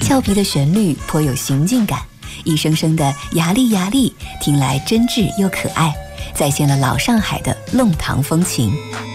俏皮的旋律颇有行进感，一声声的牙力牙力，听来真挚又可爱，再现了老上海的弄堂风情。